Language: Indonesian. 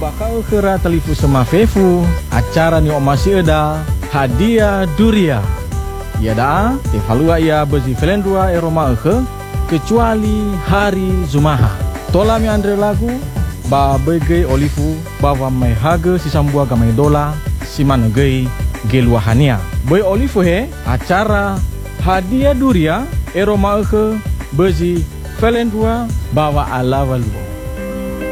bakal kera telifu sama Fefu acara ni masih ada hadiah duria. Ya dah, tefalua ia bezi Velendua Eroma kecuali hari Zumaha. Tola mi andre lagu ba bege olifu bawa mai haga si sambua gamai dola si mana gei geluahania. Boy olifu he acara hadiah duria Eroma bezi Velendua bawa ala walu.